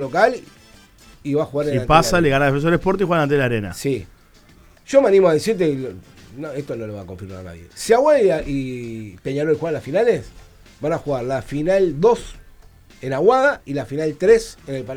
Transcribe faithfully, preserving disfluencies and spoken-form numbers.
local y va a jugar Si en pasa, le gana a Defensor Sporting y juega ante la Arena. Sí. Yo me animo a decirte, no, esto no lo va a confirmar nadie. Si Aguada y Peñarol juegan las finales, van a jugar la final dos en Aguada y la final tres en el Palacio.